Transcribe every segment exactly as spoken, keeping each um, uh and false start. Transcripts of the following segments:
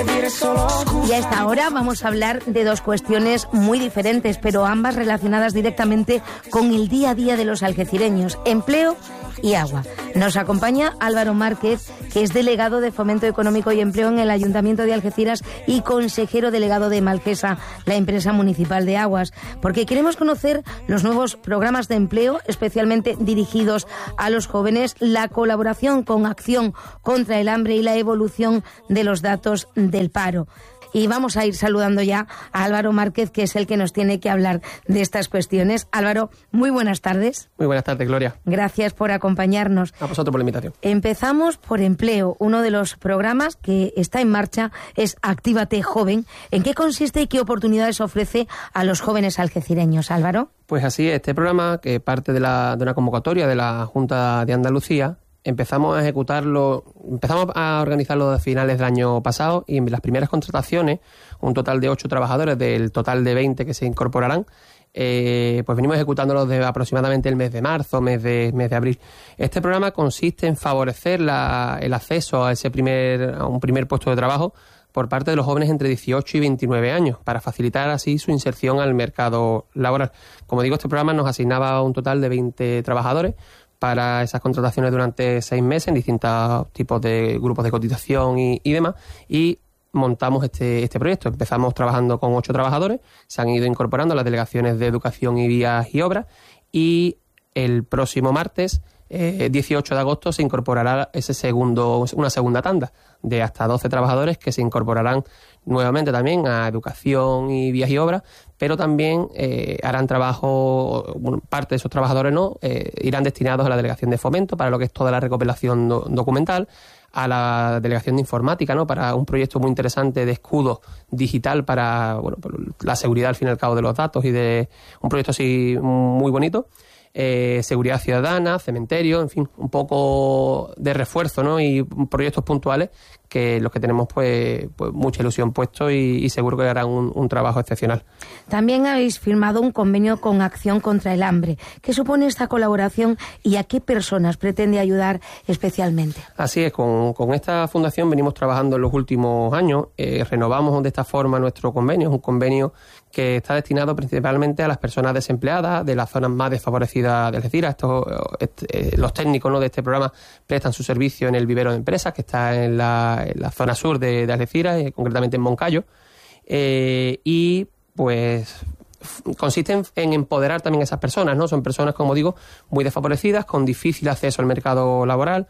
Y a esta hora vamos a hablar de dos cuestiones muy diferentes, pero ambas relacionadas directamente con el día a día de los algecireños: empleo y agua. Nos acompaña Álvaro Márquez, que es delegado de Fomento Económico y Empleo en el Ayuntamiento de Algeciras y consejero delegado de Malgesa, la empresa municipal de aguas, porque queremos conocer los nuevos programas de empleo, especialmente dirigidos a los jóvenes, la colaboración con Acción contra el Hambre y la evolución de los datos del paro. Y vamos a ir saludando ya a Álvaro Márquez, que es el que nos tiene que hablar de estas cuestiones. Álvaro, muy buenas tardes. Muy buenas tardes, Gloria. Gracias por acompañarnos. A vosotros por la invitación. Empezamos por empleo. Uno de los programas que está en marcha es Actívate Joven. ¿En qué consiste y qué oportunidades ofrece a los jóvenes algecireños, Álvaro? Pues así es, este programa, que parte de, la, de una convocatoria de la Junta de Andalucía, empezamos a ejecutarlo, empezamos a organizarlo a finales del año pasado, y en las primeras contrataciones, un total de ocho trabajadores del total de veinte que se incorporarán, eh, pues venimos ejecutándolo desde aproximadamente el mes de marzo, mes de, mes de abril. Este programa consiste en favorecer la, el acceso a ese primer, a un primer puesto de trabajo por parte de los jóvenes entre dieciocho y veintinueve años, para facilitar así su inserción al mercado laboral. Como digo, este programa nos asignaba un total de veinte trabajadores para esas contrataciones durante seis meses en distintos tipos de grupos de cotización y, y demás, y montamos este, este proyecto. Empezamos trabajando con ocho trabajadores, se han ido incorporando las delegaciones de Educación y Vías y Obras, y el próximo martes, eh, dieciocho de agosto, se incorporará ese segundo, una segunda tanda de hasta doce trabajadores que se incorporarán nuevamente también a Educación y Vías y Obras, pero también eh, harán trabajo, bueno, parte de esos trabajadores no, eh, irán destinados a la Delegación de Fomento para lo que es toda la recopilación do, documental, a la Delegación de Informática, ¿no?, para un proyecto muy interesante de escudo digital para, bueno, la seguridad al fin y al cabo de los datos, y de un proyecto así muy bonito. Eh, seguridad ciudadana, cementerio, en fin, un poco de refuerzo, ¿no?, y proyectos puntuales que los que tenemos pues, pues mucha ilusión puesto, y, y seguro que harán un, un trabajo excepcional. También habéis firmado un convenio con Acción contra el Hambre. ¿Qué supone esta colaboración y a qué personas pretende ayudar especialmente? Así es, con, con esta fundación venimos trabajando en los últimos años. Eh, renovamos de esta forma nuestro convenio. Es un convenio que está destinado principalmente a las personas desempleadas de las zonas más desfavorecidas de Algeciras. Estos, este, los técnicos, ¿no?, de este programa prestan su servicio en el vivero de empresas, que está en la, en la zona sur de, de Algeciras, eh, concretamente en Moncayo, eh, y pues consiste en, en empoderar también a esas personas, ¿no? Son personas, como digo, muy desfavorecidas, con difícil acceso al mercado laboral,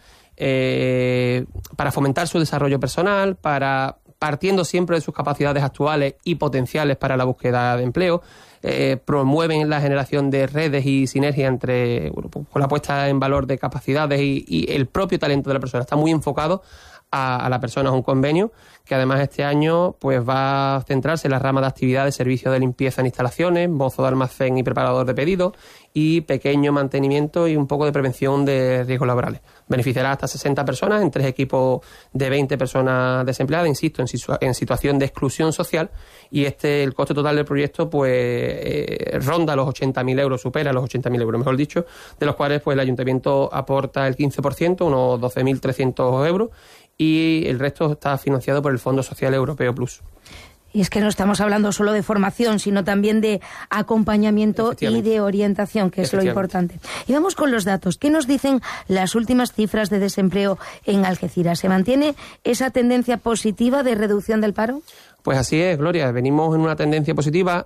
eh, para fomentar su desarrollo personal, para partiendo siempre de sus capacidades actuales y potenciales para la búsqueda de empleo. Eh, promueven la generación de redes y sinergia entre, bueno, pues, con la puesta en valor de capacidades y, y el propio talento de la persona. Está muy enfocado a, a la persona. Es un convenio que además este año pues va a centrarse en la rama de actividades, servicios de limpieza en instalaciones, mozo de almacén y preparador de pedidos, y pequeño mantenimiento y un poco de prevención de riesgos laborales. Beneficiará hasta sesenta personas en tres equipos de veinte personas desempleadas, insisto, en, situa- en situación de exclusión social, y este el coste total del proyecto pues eh, ronda los ochenta mil euros, supera los ochenta mil euros, mejor dicho, de los cuales pues el ayuntamiento aporta el quince por ciento, unos doce mil trescientos euros, y el resto está financiado por el Fondo Social Europeo Plus. Y es que no estamos hablando solo de formación, sino también de acompañamiento y de orientación, que es lo importante. Y vamos con los datos. ¿Qué nos dicen las últimas cifras de desempleo en Algeciras? ¿Se mantiene esa tendencia positiva de reducción del paro? Pues así es, Gloria. Venimos en una tendencia positiva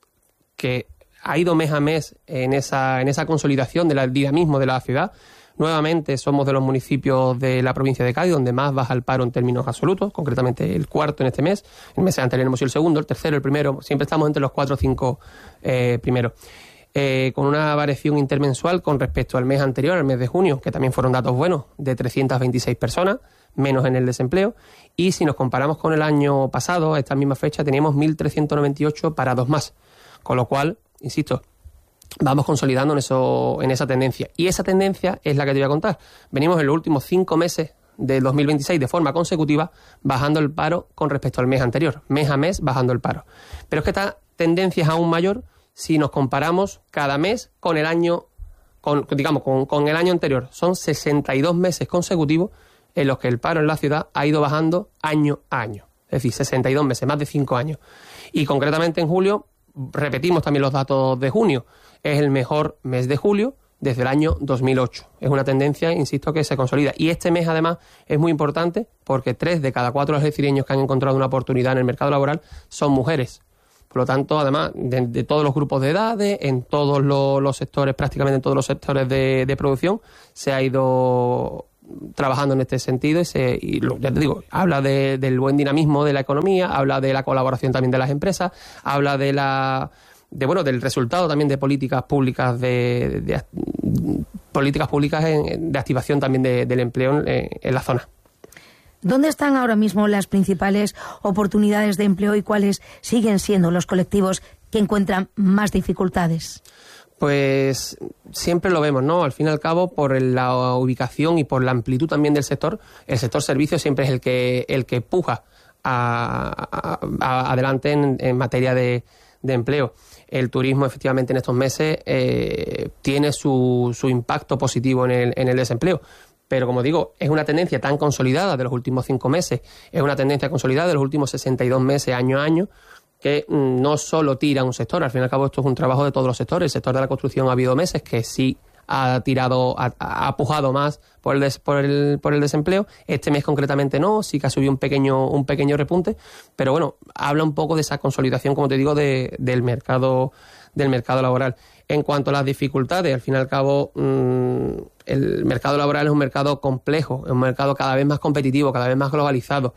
que ha ido mes a mes en esa, en esa consolidación del dinamismo de la ciudad. Nuevamente somos de los municipios de la provincia de Cádiz donde más baja el paro en términos absolutos, concretamente el cuarto en este mes. El mes anterior hemos sido el segundo, el tercero, el primero. Siempre estamos entre los cuatro o cinco eh, primeros. Eh, con una variación intermensual con respecto al mes anterior, el mes de junio, que también fueron datos buenos, de trescientas veintiséis personas, menos en el desempleo. Y si nos comparamos con el año pasado, a esta misma fecha, teníamos mil trescientos noventa y ocho parados más. Con lo cual, insisto, vamos consolidando en, eso, en esa tendencia. Y esa tendencia es la que te voy a contar. Venimos en los últimos cinco meses del dos mil veintiséis de forma consecutiva bajando el paro con respecto al mes anterior. Mes a mes bajando el paro. Pero es que esta tendencia es aún mayor si nos comparamos cada mes con el año, con, digamos, con, con el año anterior. Son sesenta y dos meses consecutivos en los que el paro en la ciudad ha ido bajando año a año. Es es decir, sesenta y dos meses, más de cinco años. Y concretamente en julio, repetimos también los datos de junio, es el mejor mes de julio desde el año dos mil ocho. Es una tendencia, insisto, que se consolida. Y este mes, además, es muy importante porque tres de cada cuatro algecireños que han encontrado una oportunidad en el mercado laboral son mujeres. Por lo tanto, además, de, de todos los grupos de edades, en todos los, los sectores, prácticamente en todos los sectores de, de producción, se ha ido trabajando en este sentido y, se, y lo, ya te digo, habla de, del buen dinamismo de la economía, habla de la colaboración también de las empresas, habla de la de bueno del resultado también de políticas públicas de, de, de políticas públicas en, de activación también de, del empleo en, en la zona. ¿Dónde están ahora mismo las principales oportunidades de empleo y cuáles siguen siendo los colectivos que encuentran más dificultades? Pues siempre lo vemos, ¿no? Al fin y al cabo, por la ubicación y por la amplitud también del sector, el sector servicios siempre es el que el que puja a, a, a, adelante en, en materia de, de empleo. El turismo, efectivamente, en estos meses eh, tiene su, su impacto positivo en el, en el desempleo. Pero, como digo, es una tendencia tan consolidada de los últimos cinco meses, es una tendencia consolidada de los últimos sesenta y dos meses, año a año, que no solo tira un sector. Al fin y al cabo, esto es un trabajo de todos los sectores. El sector de la construcción ha habido meses que sí ha tirado, ha, ha pujado más por el, des, por, el, por el desempleo. Este mes concretamente no, sí que ha subido un pequeño, un pequeño repunte, pero bueno, habla un poco de esa consolidación, como te digo, de, del mercado, del mercado laboral. En cuanto a las dificultades, al fin y al cabo, mmm, el mercado laboral es un mercado complejo, es un mercado cada vez más competitivo, cada vez más globalizado.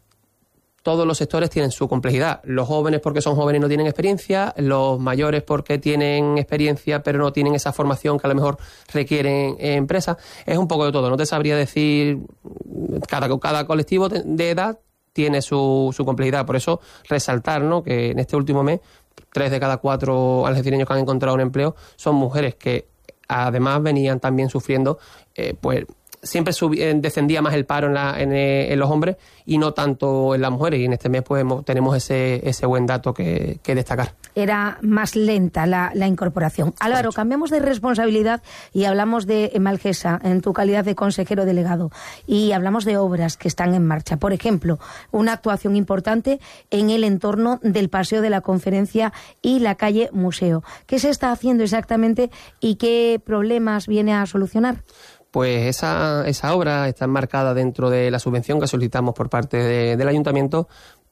Todos los sectores tienen su complejidad. Los jóvenes porque son jóvenes y no tienen experiencia, los mayores porque tienen experiencia pero no tienen esa formación que a lo mejor requieren empresas. Es un poco de todo. No te sabría decir, cada, cada colectivo de edad tiene su, su complejidad. Por eso resaltar, ¿no?, que en este último mes tres de cada cuatro algecireños que han encontrado un empleo son mujeres que además venían también sufriendo, eh, pues siempre subí, descendía más el paro en, la, en, en los hombres y no tanto en las mujeres. Y en este mes pues tenemos ese, ese buen dato que, que destacar. Era más lenta la, la incorporación. Álvaro, cambiamos de responsabilidad y hablamos de Malgesa en tu calidad de consejero delegado. Y hablamos de obras que están en marcha. Por ejemplo, una actuación importante en el entorno del Paseo de la Conferencia y la calle Museo. ¿Qué se está haciendo exactamente y qué problemas viene a solucionar? Pues esa, esa obra está enmarcada dentro de la subvención que solicitamos por parte de, del Ayuntamiento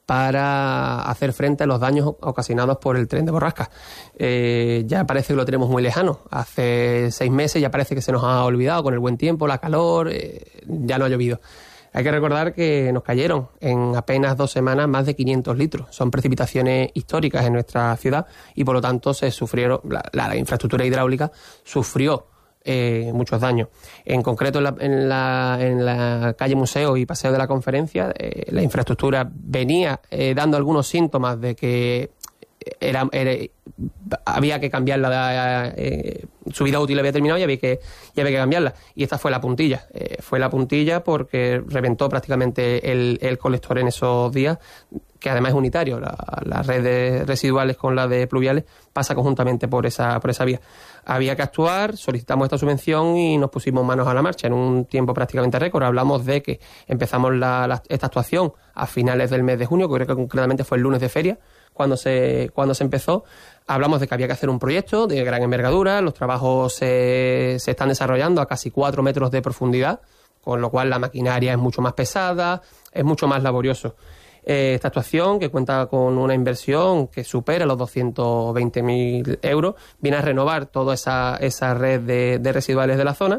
para hacer frente a los daños ocasionados por el tren de Borrasca. Eh, ya parece que lo tenemos muy lejano. Hace seis meses ya parece que se nos ha olvidado con el buen tiempo, la calor, eh, ya no ha llovido. Hay que recordar que nos cayeron en apenas dos semanas más de quinientos litros. Son precipitaciones históricas en nuestra ciudad y por lo tanto se sufrieron, la, la, la infraestructura hidráulica sufrió Eh, muchos daños. En concreto, en la, en la, en la calle Museo y Paseo de la Conferencia, eh, la infraestructura venía eh, dando algunos síntomas de que era, era, había que cambiarla, eh, su vida útil había terminado y había que, y había que cambiarla. Y esta fue la puntilla. Eh, fue la puntilla porque reventó prácticamente el, el colector en esos días, que además es unitario. La, la red de residuales con la de pluviales pasa conjuntamente por esa, por esa vía. Había que actuar, solicitamos esta subvención y nos pusimos manos a la marcha en un tiempo prácticamente récord. Hablamos de que empezamos la, la, esta actuación a finales del mes de junio, que creo que concretamente fue el lunes de feria, cuando se, cuando se empezó. Hablamos de que había que hacer un proyecto de gran envergadura, los trabajos se, se están desarrollando a casi cuatro metros de profundidad, con lo cual la maquinaria es mucho más pesada, es mucho más laborioso. Eh, esta actuación, que cuenta con una inversión que supera los doscientos veinte mil euros, viene a renovar toda esa, esa red de, de residuales de la zona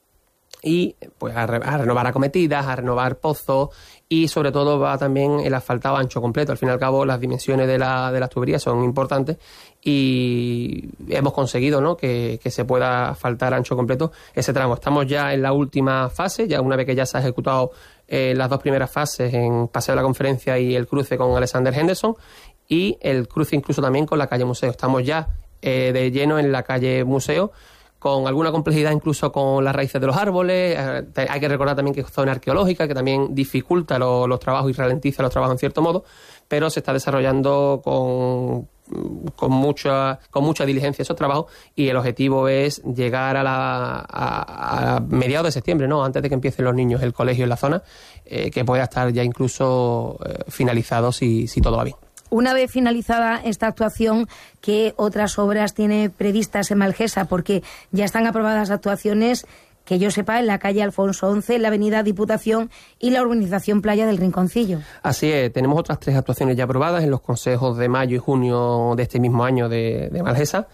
y pues a, re, a renovar acometidas, a renovar pozos y sobre todo va también el asfaltado ancho completo. Al fin y al cabo las dimensiones de, la, de las tuberías son importantes y hemos conseguido, ¿no?, que, que se pueda asfaltar ancho completo ese tramo. Estamos ya en la última fase, ya una vez que ya se ha ejecutado eh, las dos primeras fases en Paseo de la Conferencia y el cruce con Alexander Henderson y el cruce incluso también con la calle Museo. Estamos ya eh, de lleno en la calle Museo con alguna complejidad incluso con las raíces de los árboles. Eh, hay que recordar también que es zona arqueológica, que también dificulta lo, los trabajos y ralentiza los trabajos en cierto modo, pero se está desarrollando con, con, mucha, con mucha diligencia esos trabajos, y el objetivo es llegar a, la, a, a mediados de septiembre, ¿no? Antes de que empiecen los niños el colegio en la zona, eh, que pueda estar ya incluso eh, finalizado si, si todo va bien. Una vez finalizada esta actuación, ¿qué otras obras tiene previstas en Malgesa? Porque ya están aprobadas actuaciones, que yo sepa, en la calle Alfonso once, en la avenida Diputación y la urbanización Playa del Rinconcillo. Así es, tenemos otras tres actuaciones ya aprobadas en los consejos de mayo y junio de este mismo año de, de Malgesa,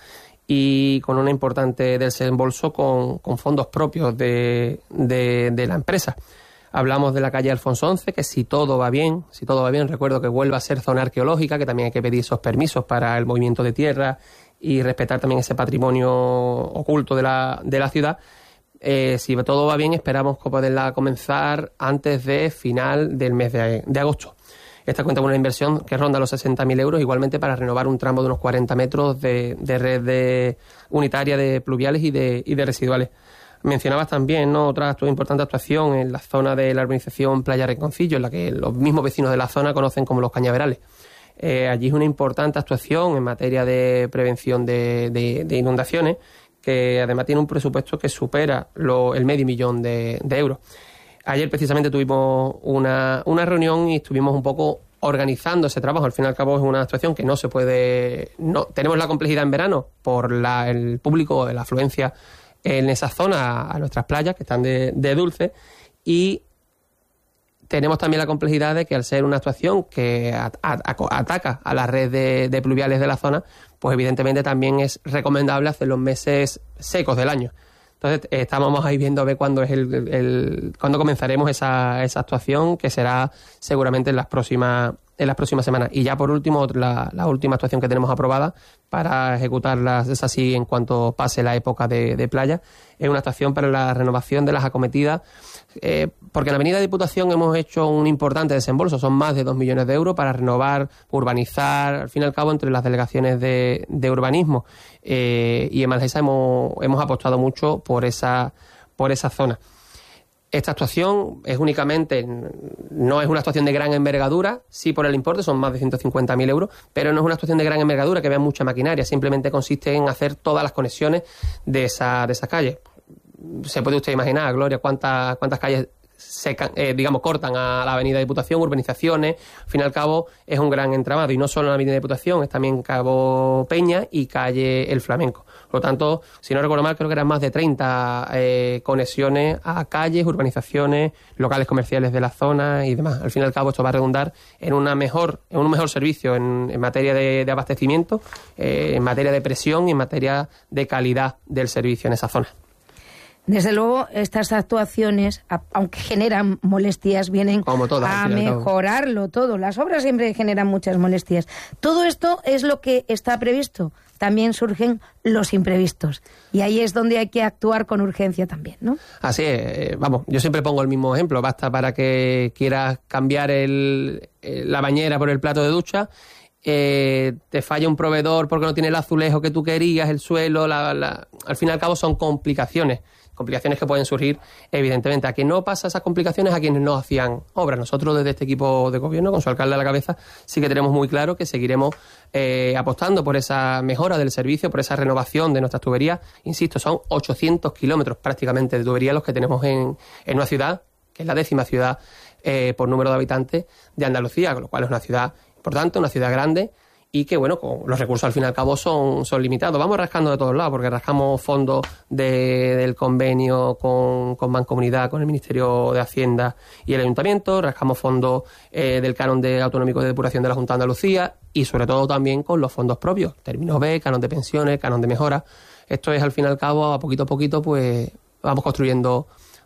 y con una importante desembolso con, con fondos propios de, de, de la empresa. Hablamos de la calle Alfonso once, que si todo va bien, si todo va bien, recuerdo que vuelva a ser zona arqueológica, que también hay que pedir esos permisos para el movimiento de tierra y respetar también ese patrimonio oculto de la, de la ciudad. Eh, si todo va bien, esperamos poderla comenzar antes de final del mes de, de agosto. Esta cuenta con una inversión que ronda los sesenta mil euros, igualmente para renovar un tramo de unos cuarenta metros de, de red de, unitaria de pluviales y de, y de residuales. Mencionabas también, ¿no?, otra importante actuación en la zona de la urbanización Playa Rinconcillo, en la que los mismos vecinos de la zona conocen como los Cañaverales. Eh, allí es una importante actuación en materia de prevención de, de, de inundaciones, que además tiene un presupuesto que supera lo, el medio millón de, de euros. Ayer precisamente tuvimos una, una reunión y estuvimos un poco organizando ese trabajo. Al fin y al cabo es una actuación que no se puede... no tenemos la complejidad en verano por la, el público, la afluencia en esa zona a nuestras playas, que están de, de dulce, y tenemos también la complejidad de que al ser una actuación que a, a, a, ataca a la red de, de pluviales de la zona, pues evidentemente también es recomendable hacer los meses secos del año. Entonces eh, estábamos ahí viendo a ver cuándo es el, el, el cuándo comenzaremos esa, esa actuación, que será seguramente en las próximas en las próximas semanas. Y ya por último, la, la última actuación que tenemos aprobada para ejecutarla, es así en cuanto pase la época de, de playa, es una actuación para la renovación de las acometidas, eh, porque en la avenida Diputación hemos hecho un importante desembolso, son más de dos millones de euros para renovar, urbanizar, al fin y al cabo entre las delegaciones de, de urbanismo, eh, y en Malgesa hemos, hemos apostado mucho por esa, por esa zona. Esta actuación es únicamente, no es una actuación de gran envergadura, sí por el importe, son más de ciento cincuenta mil euros, pero no es una actuación de gran envergadura que vea mucha maquinaria, simplemente consiste en hacer todas las conexiones de esa, de esa calle. Se puede usted imaginar, Gloria, cuántas, cuántas calles se, eh, digamos, cortan a la avenida Diputación, urbanizaciones. Al fin y al cabo es un gran entramado, y no solo en la avenida Diputación, es también Cabo Peña y calle El Flamenco. Por lo tanto, si no recuerdo mal, creo que eran más de treinta eh, conexiones a calles, urbanizaciones, locales comerciales de la zona y demás. Al fin y al cabo esto va a redundar en una mejor, en un mejor servicio en, en materia de, de abastecimiento, eh, en materia de presión y en materia de calidad del servicio en esa zona. Desde luego, estas actuaciones, aunque generan molestias, vienen Como todas, a mejorarlo todo. Las obras siempre generan muchas molestias. Todo esto es lo que está previsto. También surgen los imprevistos. Y ahí es donde hay que actuar con urgencia también, ¿no? Así es. Vamos, yo siempre pongo el mismo ejemplo. Basta para que quieras cambiar el, la bañera por el plato de ducha, Eh, te falla un proveedor porque no tiene el azulejo que tú querías, el suelo, la, la, al fin y al cabo son complicaciones, complicaciones que pueden surgir, evidentemente. A quien no pasa esas complicaciones, a quienes no hacían obras. Nosotros desde este equipo de gobierno, con su alcalde a la cabeza, sí que tenemos muy claro que seguiremos eh, apostando por esa mejora del servicio, por esa renovación de nuestras tuberías. Insisto, son ochocientos kilómetros prácticamente de tuberías los que tenemos en, en una ciudad, que es la décima ciudad eh, por número de habitantes de Andalucía, con lo cual es una ciudad importante, una ciudad grande, y que, bueno, con los recursos al fin y al cabo son, son limitados. Vamos rascando de todos lados, porque rascamos fondos de, del convenio con, con Mancomunidad, con el Ministerio de Hacienda y el Ayuntamiento, rascamos fondos eh, del canon de autonómico de depuración de la Junta de Andalucía, y sobre todo también con los fondos propios, término B, canon de pensiones, canon de mejora. Esto es, al fin y al cabo, a poquito a poquito, pues vamos construyendo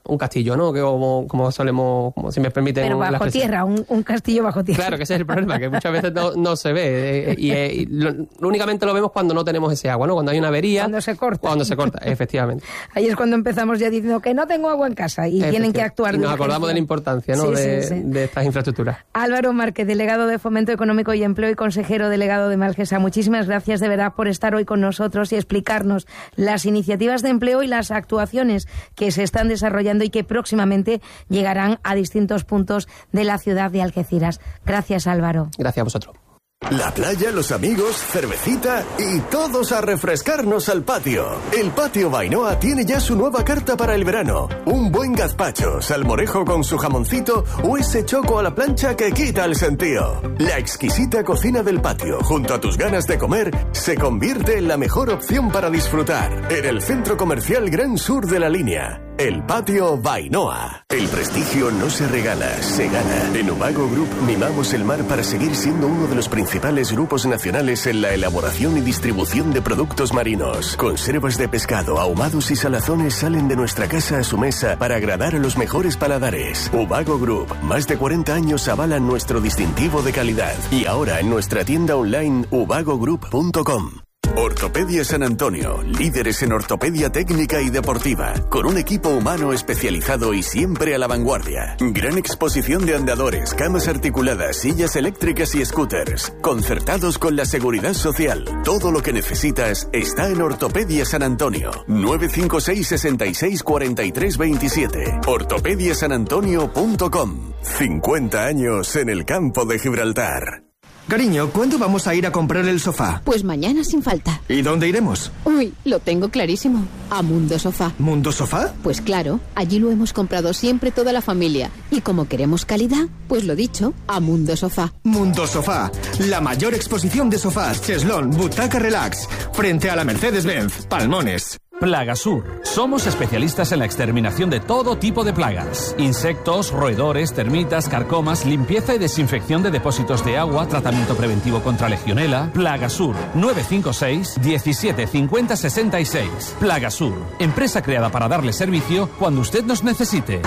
un castillo, ¿no? Que como, como solemos, como si me permiten... Pero bajo tierra, un, un castillo bajo tierra. Claro, que ese es el problema, que muchas veces no, no se ve. Eh, y, eh, y lo, únicamente lo vemos cuando no tenemos ese agua, ¿no? Cuando hay una avería. Cuando se corta. Cuando se corta, efectivamente. Ahí es cuando empezamos ya diciendo que no tengo agua en casa y tienen que actuar. Y nos acordamos de la importancia, ¿no? Sí, de, sí, sí. de estas infraestructuras. Álvaro Márquez, delegado de Fomento Económico y Empleo y consejero delegado de Malgesa, muchísimas gracias de verdad por estar hoy con nosotros y explicarnos las iniciativas de empleo y las actuaciones que se están desarrollando y que próximamente llegarán a distintos puntos de la ciudad de Algeciras. Gracias, Álvaro. Gracias a vosotros. La playa, los amigos, cervecita y todos a refrescarnos al patio. El Patio Bainoa tiene ya su nueva carta para el verano. Un buen gazpacho, salmorejo con su jamoncito o ese choco a la plancha que quita el sentido. La exquisita cocina del patio, junto a tus ganas de comer, se convierte en la mejor opción para disfrutar. En el Centro Comercial Gran Sur de la Línea. El Patio Bainoa. El prestigio no se regala, se gana. En Ubago Group mimamos el mar para seguir siendo uno de los principales grupos nacionales en la elaboración y distribución de productos marinos. Conservas de pescado, ahumados y salazones salen de nuestra casa a su mesa para agradar a los mejores paladares. Ubago Group, más de cuarenta años avalan nuestro distintivo de calidad. Y ahora en nuestra tienda online ubago group punto com. Ortopedia San Antonio, líderes en ortopedia técnica y deportiva, con un equipo humano especializado y siempre a la vanguardia. Gran exposición de andadores, camas articuladas, sillas eléctricas y scooters, concertados con la seguridad social. Todo lo que necesitas está en Ortopedia San Antonio. nueve cinco seis, seis seis, cuatro tres dos siete. ortopedia san antonio punto com. cincuenta años en el campo de Gibraltar. Cariño, ¿cuándo vamos a ir a comprar el sofá? Pues mañana sin falta. ¿Y dónde iremos? Uy, lo tengo clarísimo. A Mundo Sofá. ¿Mundo Sofá? Pues claro, allí lo hemos comprado siempre toda la familia. Y como queremos calidad, pues lo dicho, a Mundo Sofá. Mundo Sofá, la mayor exposición de sofás, cheslón, butaca relax, frente a la Mercedes-Benz, Palmones. Plagasur. Somos especialistas en la exterminación de todo tipo de plagas. Insectos, roedores, termitas, carcomas, limpieza y desinfección de depósitos de agua, tratamiento preventivo contra legionela. Plagasur. nueve cinco seis, diecisiete cincuenta sesenta y seis. Plagasur. Empresa creada para darle servicio cuando usted nos necesite.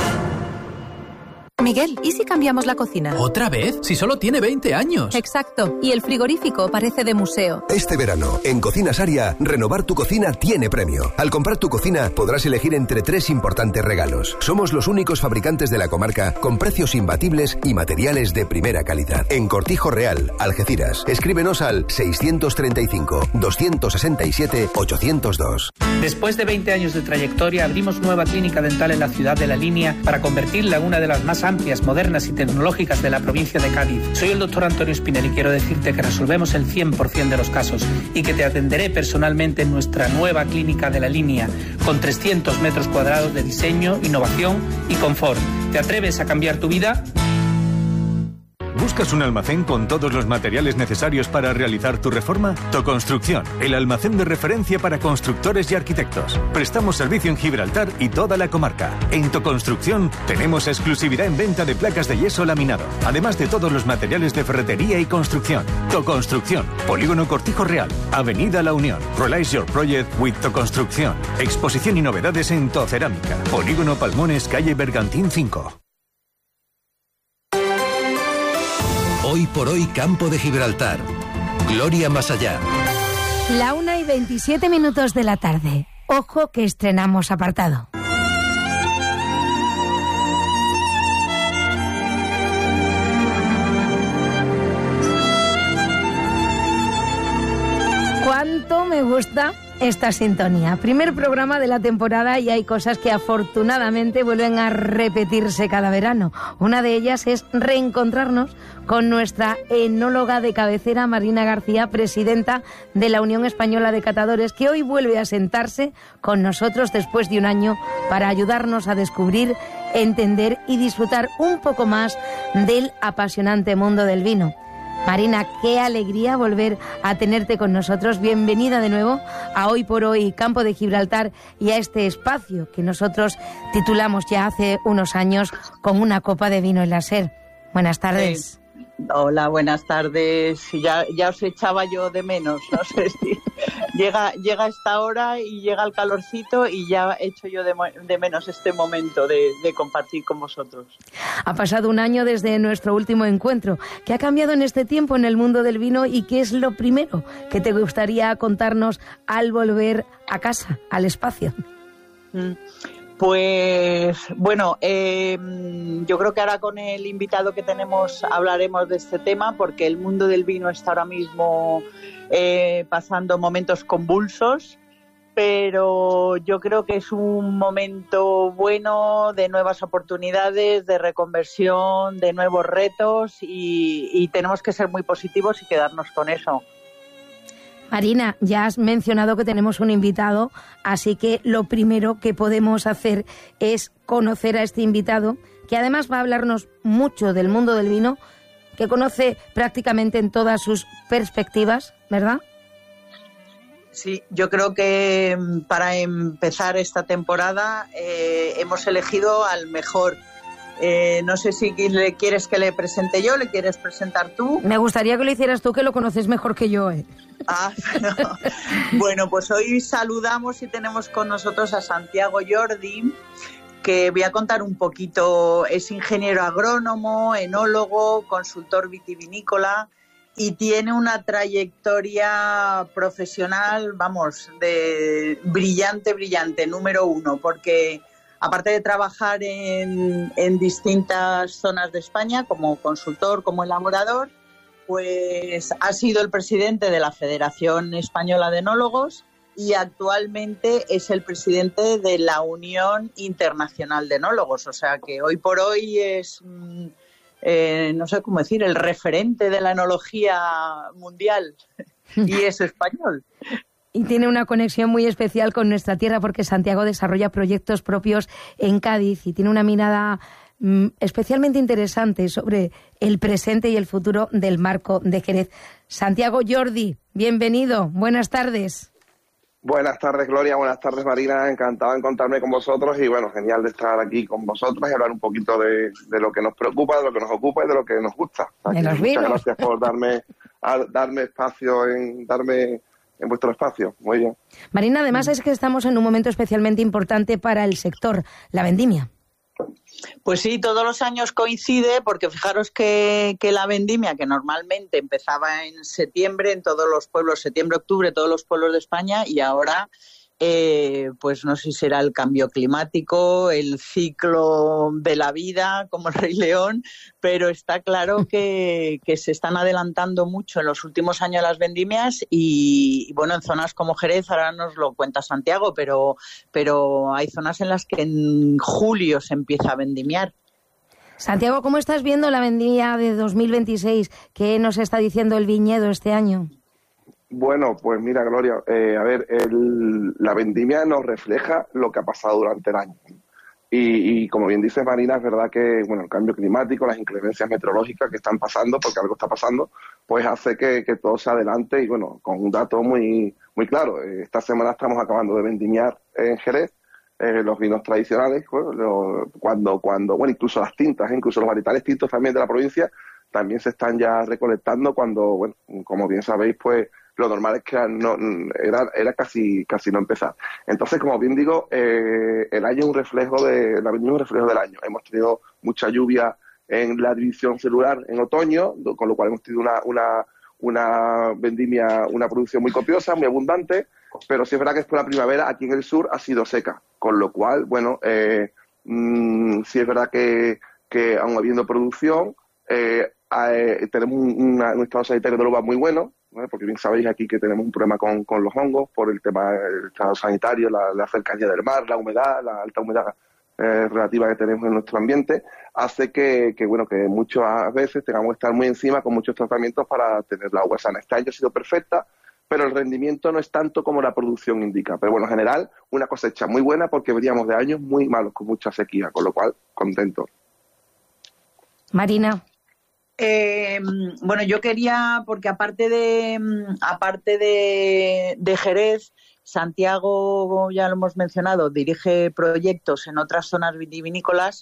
Miguel, ¿y si cambiamos la cocina? ¿Otra vez? Si solo tiene veinte años. Exacto, y el frigorífico parece de museo. Este verano, en Cocinas Aria, renovar tu cocina tiene premio. Al comprar tu cocina, podrás elegir entre tres importantes regalos. Somos los únicos fabricantes de la comarca con precios imbatibles y materiales de primera calidad. En Cortijo Real, Algeciras, escríbenos al seiscientos treinta y cinco, doscientos sesenta y siete, ochocientos dos. Después de veinte años de trayectoria, abrimos nueva clínica dental en la ciudad de La Línea para convertirla en una de las más amplias, modernas y tecnológicas de la provincia de Cádiz. Soy el doctor Antonio Espinel y quiero decirte que resolvemos el cien por ciento de los casos y que te atenderé personalmente en nuestra nueva clínica de La Línea, con trescientos metros cuadrados de diseño, innovación y confort. ¿Te atreves a cambiar tu vida? ¿Buscas un almacén con todos los materiales necesarios para realizar tu reforma? Toconstrucción, el almacén de referencia para constructores y arquitectos. Prestamos servicio en Gibraltar y toda la comarca. En Toconstrucción tenemos exclusividad en venta de placas de yeso laminado, además de todos los materiales de ferretería y construcción. Toconstrucción, Polígono Cortijo Real, Avenida La Unión. Realize your project with Toconstrucción. Exposición y novedades en Tocerámica. Polígono Palmones, calle Bergantín cinco. Hoy por hoy, Campo de Gibraltar. Gloria más allá. La una y veintisiete minutos de la tarde. Ojo que estrenamos apartado. ¿Cuánto me gusta esta sintonía? Primer programa de la temporada y hay cosas que afortunadamente vuelven a repetirse cada verano. Una de ellas es reencontrarnos con nuestra enóloga de cabecera, Marina García, presidenta de la Unión Española de Catadores, que hoy vuelve a sentarse con nosotros después de un año para ayudarnos a descubrir, entender y disfrutar un poco más del apasionante mundo del vino. Marina, qué alegría volver a tenerte con nosotros. Bienvenida de nuevo a Hoy por Hoy, Campo de Gibraltar, y a este espacio que nosotros titulamos ya hace unos años Con una copa de vino en la SER. Buenas tardes. Sí. Hola, buenas tardes. Ya, ya os echaba yo de menos, no sé si llega, llega esta hora y llega el calorcito y ya echo yo de, de menos este momento de, de compartir con vosotros. Ha pasado un año desde nuestro último encuentro. ¿Qué ha cambiado en este tiempo en el mundo del vino y qué es lo primero que te gustaría contarnos al volver a casa, al espacio? Mm. Pues bueno, eh, yo creo que ahora con el invitado que tenemos hablaremos de este tema, porque el mundo del vino está ahora mismo eh, pasando momentos convulsos, pero yo creo que es un momento bueno de nuevas oportunidades, de reconversión, de nuevos retos y, y tenemos que ser muy positivos y quedarnos con eso. Marina, ya has mencionado que tenemos un invitado, así que lo primero que podemos hacer es conocer a este invitado, que además va a hablarnos mucho del mundo del vino, que conoce prácticamente en todas sus perspectivas, ¿verdad? Sí, yo creo que para empezar esta temporada eh, hemos elegido al mejor. Eh, no sé si le quieres que le presente yo, ¿le quieres presentar tú? Me gustaría que lo hicieras tú, que lo conoces mejor que yo, ¿eh? Ah, no. Bueno, pues hoy saludamos y tenemos con nosotros a Santiago Jordi, que voy a contar un poquito. Es ingeniero agrónomo, enólogo, consultor vitivinícola y tiene una trayectoria profesional, vamos, de brillante, brillante, número uno, porque aparte de trabajar en, en distintas zonas de España como consultor, como elaborador, pues ha sido el presidente de la Federación Española de Enólogos y actualmente es el presidente de la Unión Internacional de Enólogos. O sea que hoy por hoy es, eh, no sé cómo decir, el referente de la enología mundial y es español. Y tiene una conexión muy especial con nuestra tierra porque Santiago desarrolla proyectos propios en Cádiz y tiene una mirada mm, especialmente interesante sobre el presente y el futuro del marco de Jerez. Santiago Jordi, bienvenido, buenas tardes. Buenas tardes, Gloria, buenas tardes, Marina, encantado de encontrarme con vosotros y bueno, genial de estar aquí con vosotros y hablar un poquito de, de lo que nos preocupa, de lo que nos ocupa y de lo que nos gusta. De los muchas vinos. Gracias por darme, a, darme espacio en darme en vuestro espacio. Muy bien. Marina, además es que estamos en un momento especialmente importante para el sector, la vendimia. Pues sí, todos los años coincide, porque fijaros que, que la vendimia, que normalmente empezaba en septiembre en todos los pueblos, septiembre-octubre, todos los pueblos de España, y ahora, eh, pues no sé si será el cambio climático, el ciclo de la vida, como el Rey León, pero está claro que, que se están adelantando mucho en los últimos años las vendimias y, y bueno, en zonas como Jerez, ahora nos lo cuenta Santiago, pero, pero hay zonas en las que en julio se empieza a vendimiar. Santiago, ¿cómo estás viendo la vendimia de dos mil veintiséis? ¿Qué nos está diciendo el viñedo este año? Bueno, pues mira, Gloria, eh, a ver, el, la vendimia nos refleja lo que ha pasado durante el año. Y, y como bien dice Marina, es verdad que bueno, el cambio climático, las inclemencias meteorológicas que están pasando, porque algo está pasando, pues hace que, que todo se adelante y bueno, con un dato muy muy claro. Esta semana estamos acabando de vendimiar en Jerez eh, los vinos tradicionales, bueno, lo, cuando, cuando, bueno, incluso las tintas, incluso los varietales tintos también de la provincia, también se están ya recolectando cuando, bueno, como bien sabéis, pues lo normal es que no, era, era casi casi no empezar. Entonces, como bien digo, eh, el año es un reflejo de la vendimia, un reflejo del año. Hemos tenido mucha lluvia en la división celular en otoño, con lo cual hemos tenido una, una, una vendimia, una producción muy copiosa, muy abundante, pero sí es verdad que después la primavera aquí en el sur ha sido seca, con lo cual, bueno, eh, mmm, sí es verdad que, que aun habiendo producción, eh, eh, tenemos un, una, un estado sanitario de la uva muy bueno, ¿no? Porque bien sabéis aquí que tenemos un problema con, con los hongos por el tema del estado sanitario, la, la cercanía del mar, la humedad, la alta humedad eh, relativa que tenemos en nuestro ambiente, hace que, que bueno que muchas veces tengamos que estar muy encima con muchos tratamientos para tener la uva sana. Este año ha sido perfecta, pero el rendimiento no es tanto como la producción indica. Pero bueno, en general, una cosecha muy buena porque veníamos de años muy malos, con mucha sequía, con lo cual, contento. Marina. Eh, bueno, yo quería, porque aparte de aparte de, de Jerez, Santiago, ya lo hemos mencionado, dirige proyectos en otras zonas vitivinícolas.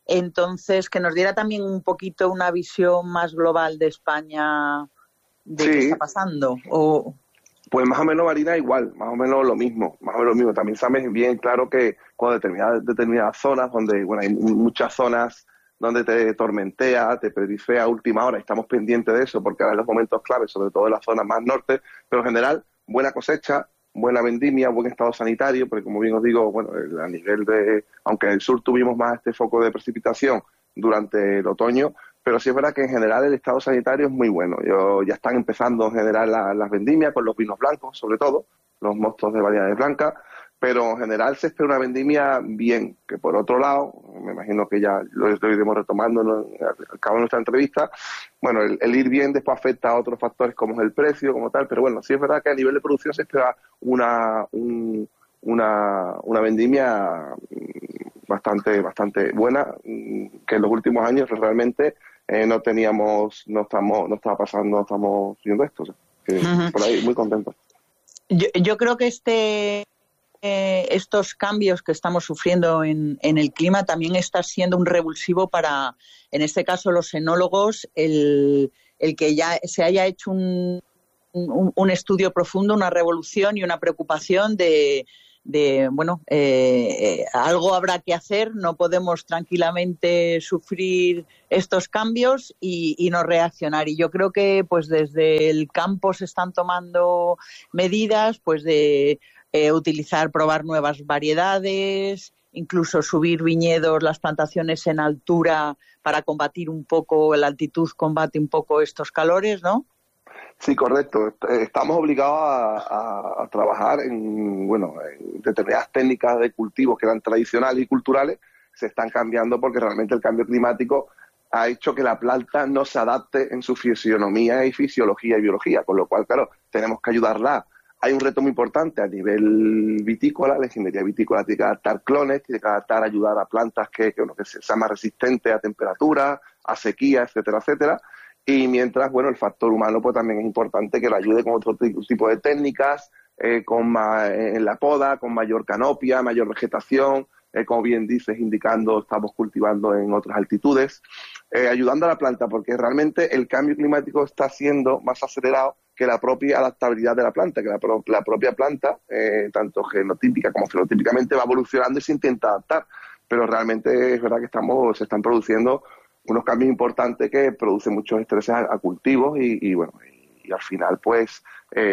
Entonces, que nos diera también un poquito una visión más global de España, de sí. qué está pasando. O... Pues más o menos, Marina, igual, más o menos lo mismo, más o menos lo mismo. También sabes bien claro que cuando determinadas, determinadas zonas, donde bueno hay muchas zonas donde te tormentea, te predicea a última hora, estamos pendientes de eso, porque ahora en los momentos claves, sobre todo en las zonas más norte, pero en general, buena cosecha, buena vendimia, buen estado sanitario, porque como bien os digo, bueno, a nivel de, aunque en el sur tuvimos más este foco de precipitación durante el otoño, pero sí es verdad que en general el estado sanitario es muy bueno. Yo, ya están empezando en general la, las vendimias con los vinos blancos, sobre todo, los mostos de variedades blancas, pero en general se espera una vendimia bien, que por otro lado, me imagino que ya lo, lo iremos retomando ¿no? al cabo de nuestra entrevista, bueno, el, el ir bien después afecta a otros factores como es el precio, como tal, pero bueno, sí es verdad que a nivel de producción se espera una, un, una, una vendimia bastante, bastante buena, que en los últimos años realmente eh, no teníamos, no estamos, no estaba pasando, no estamos viendo esto, o sea, que uh-huh. Por ahí muy contentos. Yo, yo creo que este Eh, estos cambios que estamos sufriendo en, en el clima también está siendo un revulsivo para, en este caso, los enólogos, el, el que ya se haya hecho un, un, un estudio profundo, una revolución y una preocupación de, de bueno, eh, algo habrá que hacer, no podemos tranquilamente sufrir estos cambios y, y no reaccionar. Y yo creo que pues desde el campo se están tomando medidas pues de Eh, utilizar, probar nuevas variedades, incluso subir viñedos, las plantaciones en altura para combatir un poco, la altitud combate un poco estos calores, ¿no? Sí, correcto. Estamos obligados a, a, a trabajar en, bueno, en determinadas técnicas de cultivos que eran tradicionales y culturales, se están cambiando porque realmente el cambio climático ha hecho que la planta no se adapte en su fisionomía y fisiología y biología, con lo cual, claro, tenemos que ayudarla. Hay un reto muy importante a nivel vitícola, la ingeniería vitícola tiene que adaptar clones, tiene que adaptar, ayudar a plantas que, que, bueno, que sean más resistentes a temperatura, a sequía, etcétera, etcétera. Y mientras, bueno, el factor humano pues también es importante que lo ayude con otro tipo de técnicas, eh, con más, eh, en la poda, con mayor canopia, mayor vegetación, eh, como bien dices, indicando, estamos cultivando en otras altitudes, eh, ayudando a la planta, porque realmente el cambio climático está siendo más acelerado que la propia adaptabilidad de la planta, que la, pro, la propia planta, eh, tanto genotípica como fenotípicamente, va evolucionando y se intenta adaptar. Pero realmente es verdad que estamos se están produciendo unos cambios importantes que producen muchos estreses a, a cultivos y, y bueno, y, y al final pues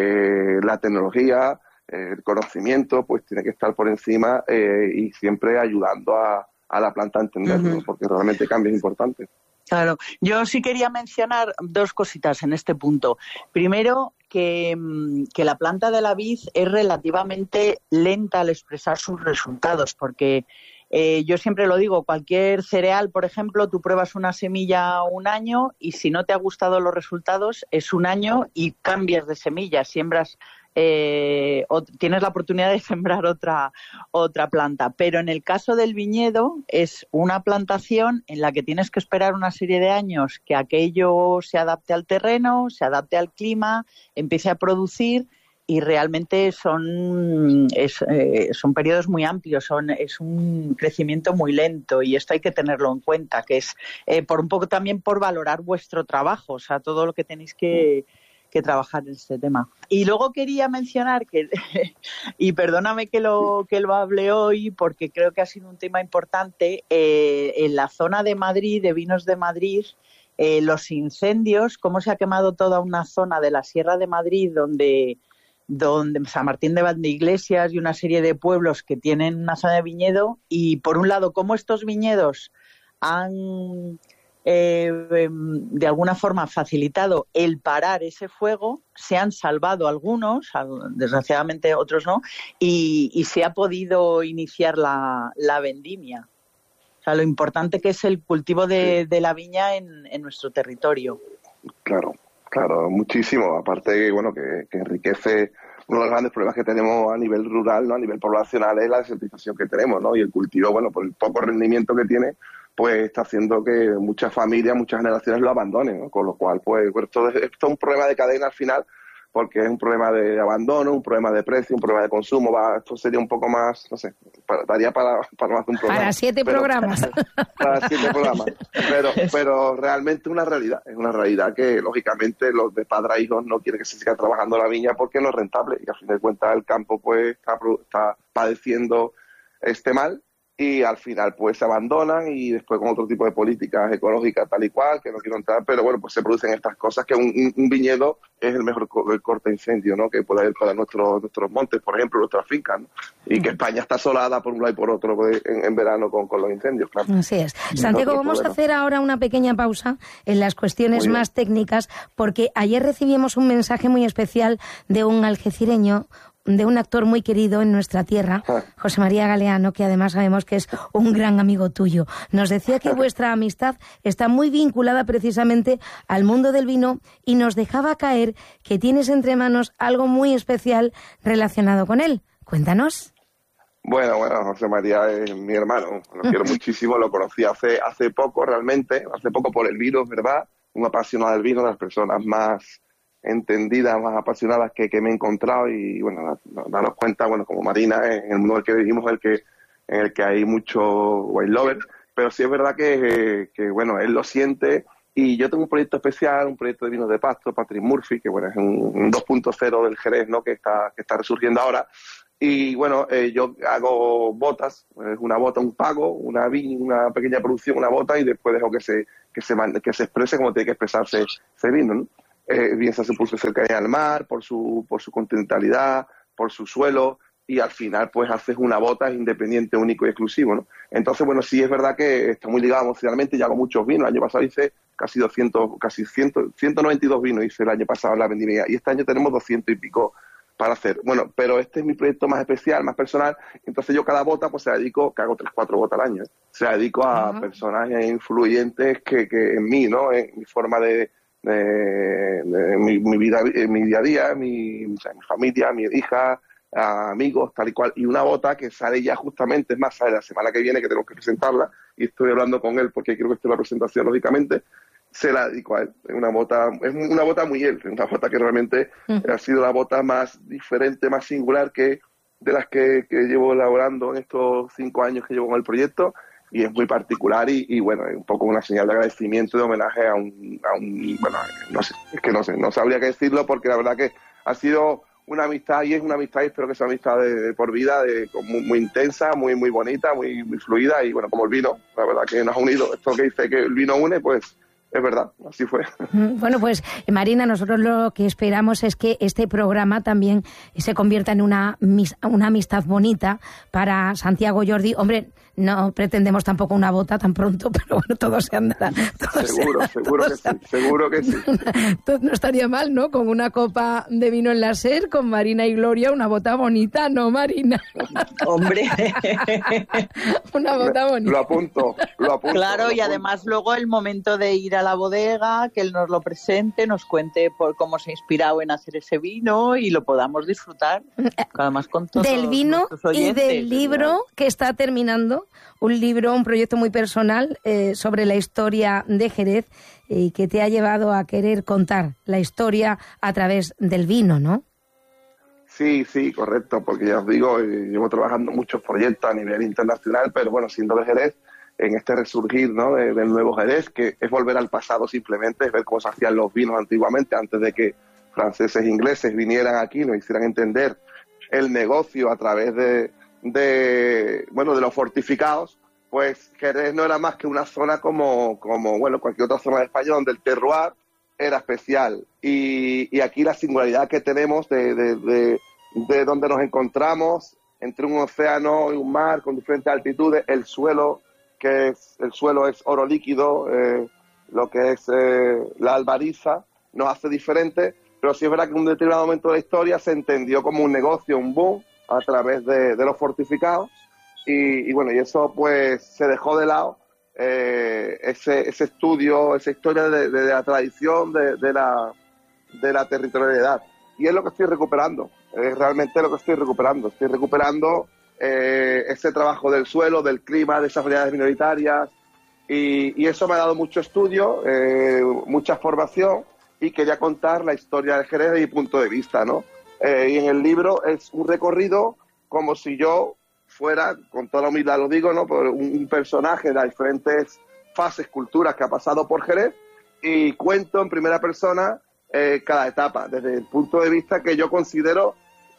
eh, la tecnología, eh, el conocimiento, pues tiene que estar por encima eh, y siempre ayudando a, a la planta a entenderlo, uh-huh. porque realmente cambios importantes. Claro, yo sí quería mencionar dos cositas en este punto. Primero, que, que la planta de la vid es relativamente lenta al expresar sus resultados, porque eh, yo siempre lo digo, cualquier cereal, por ejemplo, tú pruebas una semilla un año y si no te ha gustado los resultados, es un año y cambias de semilla, siembras Eh, o tienes la oportunidad de sembrar otra otra planta, pero en el caso del viñedo es una plantación en la que tienes que esperar una serie de años que aquello se adapte al terreno, se adapte al clima, empiece a producir y realmente son es, eh, son periodos muy amplios, son es un crecimiento muy lento y esto hay que tenerlo en cuenta, que es eh, por un poco también por valorar vuestro trabajo, o sea, todo lo que tenéis que que trabajar en este tema. Y luego quería mencionar que, y perdóname que lo que lo hable hoy porque creo que ha sido un tema importante, eh, en la zona de Madrid, de Vinos de Madrid, eh, los incendios, cómo se ha quemado toda una zona de la Sierra de Madrid donde, donde San Martín de Valdeiglesias y una serie de pueblos que tienen una zona de viñedo y por un lado cómo estos viñedos han Eh, de alguna forma facilitado el parar ese fuego, se han salvado algunos, desgraciadamente otros no, y, y se ha podido iniciar la, la vendimia. O sea, lo importante que es el cultivo de, de la viña en, en nuestro territorio. Claro, claro, muchísimo. Aparte, bueno, que, que enriquece uno de los grandes problemas que tenemos a nivel rural, ¿no? A nivel poblacional es la desertización que tenemos, ¿no? Y el cultivo, bueno, por el poco rendimiento que tiene, pues está haciendo que muchas familias, muchas generaciones lo abandonen, ¿no? Con lo cual, pues, esto es, esto es un problema de cadena al final, porque es un problema de abandono, un problema de precio, un problema de consumo. Va, esto sería un poco más, no sé, para, daría para, para más de un programa. Para siete pero, programas. Para siete programas. Pero, pero realmente es una realidad, es una realidad que lógicamente los de padre a hijos no quieren que se siga trabajando la viña porque no es rentable y al fin de cuentas el campo pues está, está padeciendo este mal. Y al final pues se abandonan y después con otro tipo de políticas ecológicas tal y cual, que no quiero entrar, pero bueno, pues se producen estas cosas que un, un viñedo es el mejor co- el corta incendio, ¿no? Que puede haber para nuestros nuestros montes, por ejemplo, nuestras fincas, ¿no? Y que España está asolada por un lado y por otro pues, en, en verano con, con los incendios, claro. Así es. Santiago, no, vamos a hacer ahora una pequeña pausa en las cuestiones más técnicas, porque ayer recibimos un mensaje muy especial de un algecireño, de un actor muy querido en nuestra tierra, José María Galeano, que además sabemos que es un gran amigo tuyo. Nos decía que vuestra amistad está muy vinculada precisamente al mundo del vino y nos dejaba caer que tienes entre manos algo muy especial relacionado con él. Cuéntanos. Bueno, bueno, José María es mi hermano, lo quiero muchísimo, lo conocí hace hace poco realmente, hace poco por el vino, ¿verdad? Un apasionado del vino, de las personas más entendidas, más apasionadas que, que me he encontrado y bueno, darnos cuenta, bueno, como Marina, en el mundo en el que vivimos, en el que, en el que hay mucho wine lovers, pero sí es verdad que, que, bueno, él lo siente y yo tengo un proyecto especial, un proyecto de vinos de pasto, Patrick Murphy, que bueno, es un, un dos punto cero del Jerez, ¿no? Que está, que está resurgiendo ahora. Y bueno, eh, yo hago botas, es una bota, un pago, una vin, una pequeña producción, una bota y después dejo que se, que se, que se exprese como tiene que expresarse ese vino, ¿no? Eh, bien se puso cercanía al mar, por su, por su continentalidad, por su suelo, y al final pues haces una bota independiente, único y exclusivo, ¿no? Entonces, bueno, sí es verdad que está muy ligado emocionalmente, y hago muchos vinos. El año pasado hice casi doscientos, casi cien, ciento noventa y dos vinos hice el año pasado en la vendimia, y este año tenemos doscientos y pico para hacer. Bueno, pero este es mi proyecto más especial, más personal, entonces yo cada bota pues se la dedico, que hago tres, cuatro botas al año, ¿eh? Se la dedico a uh-huh. personajes influyentes que, que en mí, ¿no? En mi forma de De, de mi, mi vida, mi día a día, mi, o sea, mi familia, mi hija, amigos, tal y cual, y una bota que sale ya justamente, es más, sale la semana que viene, que tenemos que presentarla, y estoy hablando con él porque quiero que esté en la presentación, lógicamente, se la dedico a él. Es una bota, es una bota muy él, una bota que realmente uh-huh. ha sido la bota más diferente, más singular que de las que, que llevo elaborando en estos cinco años que llevo con el proyecto, y es muy particular y, y bueno, es un poco una señal de agradecimiento, de homenaje a un, a un, bueno, no sé, es que no sé, no sabría qué decirlo porque la verdad que ha sido una amistad y es una amistad y espero que sea una amistad de, de por vida, de, muy, muy intensa, muy muy bonita, muy, muy fluida y bueno, como el vino, la verdad que nos ha unido, esto que dice que el vino une, pues es verdad, así fue. Bueno, pues Marina, nosotros lo que esperamos es que este programa también se convierta en una, una amistad bonita para Santiago Jordi. Hombre, no pretendemos tampoco una bota tan pronto, pero bueno, todo se andará. Todo seguro, se, seguro que sí, seguro que sí. No estaría mal, ¿no? Con una copa de vino en la SER, con Marina y Gloria, una bota bonita, ¿no, Marina? Hombre. Una bota bonita. Lo apunto, lo apunto. Claro, lo y apunto. además luego el momento de ir a la bodega, que él nos lo presente, nos cuente por cómo se ha inspirado en hacer ese vino y lo podamos disfrutar, además con todos del vino y del libro, ¿verdad? Que está terminando, un libro, un proyecto muy personal eh, sobre la historia de Jerez y eh, que te ha llevado a querer contar la historia a través del vino, ¿no? Sí, sí, correcto, porque ya os digo, eh, llevo trabajando muchos proyectos a nivel internacional, pero bueno, siendo de Jerez, en este resurgir, ¿no? de, del nuevo Jerez, que es volver al pasado simplemente, es ver cómo se hacían los vinos antiguamente, antes de que franceses e ingleses vinieran aquí, nos hicieran entender el negocio a través de, de bueno, de los fortificados. Pues Jerez no era más que una zona como, como bueno, cualquier otra zona de España donde el terroir era especial. Y, y aquí la singularidad que tenemos de, de, de, de donde nos encontramos, entre un océano y un mar con diferentes altitudes, el suelo, que es, el suelo es oro líquido, eh, lo que es eh, la albariza, nos hace diferente, pero sí es verdad que en un determinado momento de la historia se entendió como un negocio, un boom, a través de, de los fortificados, y, y bueno, y eso pues se dejó de lado, eh, ese, ese estudio, esa historia de, de, de la tradición, de, de, la, de la territorialidad, y es lo que estoy recuperando, es realmente lo que estoy recuperando, estoy recuperando Eh, ese trabajo del suelo, del clima, de esas variedades minoritarias y, y eso me ha dado mucho estudio, eh, mucha formación y quería contar la historia de Jerez desde mi punto de vista, ¿no? Eh, y en el libro es un recorrido como si yo fuera, con toda la humildad lo digo, ¿no? Por un, un personaje de las diferentes fases, culturas que ha pasado por Jerez, y cuento en primera persona eh, cada etapa, desde el punto de vista que yo considero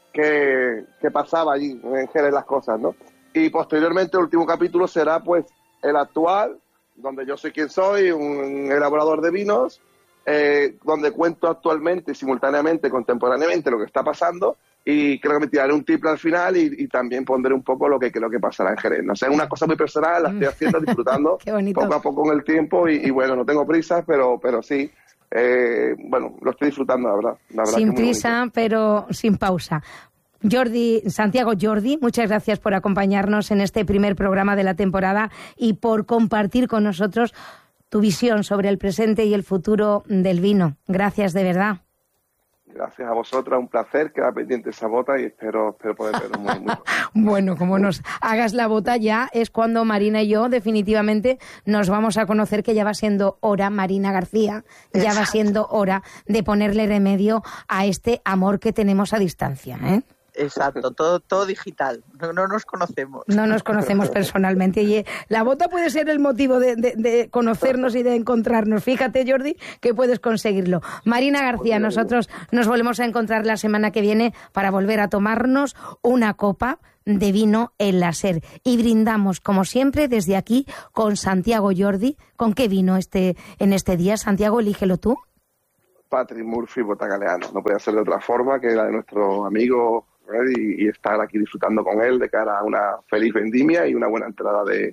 que, que pasaba allí en Jerez las cosas, ¿no? Y posteriormente el último capítulo será pues el actual, donde yo soy quien soy, un elaborador de vinos, eh, donde cuento actualmente, simultáneamente, contemporáneamente lo que está pasando, y creo que me tiraré un triple al final y, y también pondré un poco lo que creo que pasará en Jerez. No sé, es una cosa muy personal, la estoy haciendo, disfrutando poco a poco en el tiempo y, y bueno, no tengo prisas, pero, pero sí, eh, bueno, lo estoy disfrutando, la verdad. La verdad sin que muy prisa, bonito. pero sin pausa. Jordi, Santiago Jordi, muchas gracias por acompañarnos en este primer programa de la temporada y por compartir con nosotros tu visión sobre el presente y el futuro del vino. Gracias, de verdad. Gracias a vosotras, un placer, queda pendiente esa bota y espero, espero poder verlo muy, muy Bueno, como nos hagas la bota ya es cuando Marina y yo definitivamente nos vamos a conocer, que ya va siendo hora, Marina García, ya Exacto. va siendo hora de ponerle remedio a este amor que tenemos a distancia, ¿eh? Exacto, todo, todo digital, no, no nos conocemos. No nos conocemos personalmente y la bota puede ser el motivo de, de, de conocernos y de encontrarnos. Fíjate, Jordi, que puedes conseguirlo. Marina García, nosotros nos volvemos a encontrar la semana que viene para volver a tomarnos una copa de vino en la SER. Y brindamos, como siempre, desde aquí con Santiago Jordi. ¿Con qué vino este en este día? Santiago, elígelo tú. Patrick Murphy Bota Galeano. No puede ser de otra forma que la de nuestro amigo Y, y estar aquí disfrutando con él de cara a una feliz vendimia y una buena entrada de,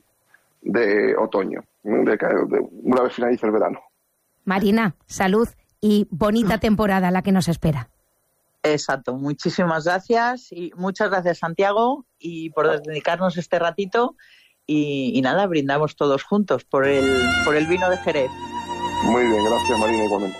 de otoño, de, de, una vez finalice el verano. Marina, salud y bonita temporada la que nos espera. Exacto, muchísimas gracias y muchas gracias, Santiago, y por dedicarnos este ratito y, y nada, brindamos todos juntos por el, por el vino de Jerez. Muy bien, gracias, Marina, igualmente.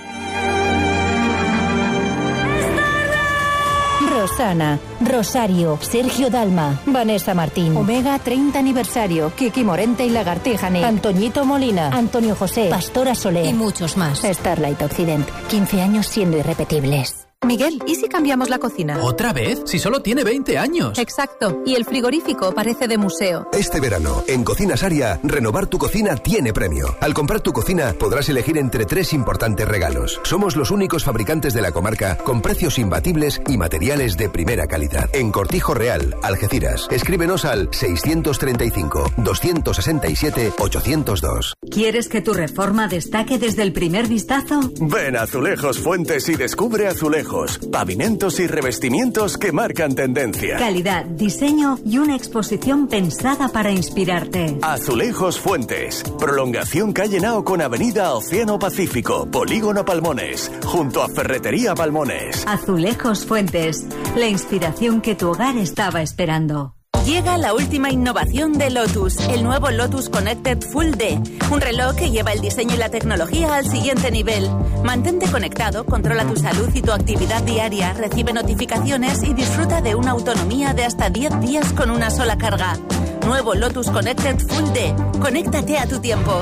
Rosana, Rosario, Sergio Dalma, Vanessa Martín, Omega treinta aniversario, Kiki Morente y Lagartija Nick, Antoñito Molina, Antonio José, Pastora Soler y muchos más. Starlight Occident, quince años siendo irrepetibles. Miguel, ¿y si cambiamos la cocina? ¿Otra vez? Si solo tiene veinte años. Exacto, y el frigorífico parece de museo. Este verano, en Cocinas Aria, renovar tu cocina tiene premio. Al comprar tu cocina, podrás elegir entre tres importantes regalos. Somos los únicos fabricantes de la comarca con precios imbatibles y materiales de primera calidad. En Cortijo Real, Algeciras. Escríbenos al seiscientos treinta y cinco, doscientos sesenta y siete, ochocientos dos. ¿Quieres que tu reforma destaque desde el primer vistazo? Ven a Azulejos Fuentes y descubre azulejos, pavimentos y revestimientos que marcan tendencia. Calidad, diseño y una exposición pensada para inspirarte. Azulejos Fuentes. Prolongación calle Nao con avenida Océano Pacífico, Polígono Palmones, junto a Ferretería Palmones. Azulejos Fuentes. La inspiración que tu hogar estaba esperando. Llega la última innovación de Lotus, el nuevo Lotus Connected Full D, un reloj que lleva el diseño y la tecnología al siguiente nivel. Mantente conectado, controla tu salud y tu actividad diaria, recibe notificaciones y disfruta de una autonomía de hasta diez días con una sola carga. Nuevo Lotus Connected Full D. Conéctate a tu tiempo.